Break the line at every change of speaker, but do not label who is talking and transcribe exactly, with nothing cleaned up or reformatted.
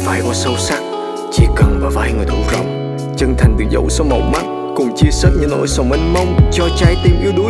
phải quá sâu sắc, chỉ cần vào vai người thủ rộng, chân thành từ dẫu số màu mắt, cùng chia sẻ những nỗi sầu mênh mông cho trái tim yếu đuối.